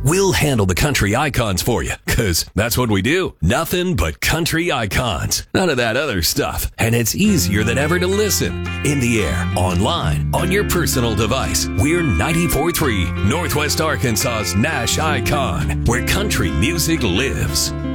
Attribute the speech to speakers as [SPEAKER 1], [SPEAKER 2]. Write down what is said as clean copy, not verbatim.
[SPEAKER 1] We'll handle the country icons for you, because that's what we do. Nothing but country icons. None of that other stuff. And it's easier than ever to listen. In the air, online, on your personal device. We're 94.3 Northwest Arkansas's Nash Icon, where country music lives.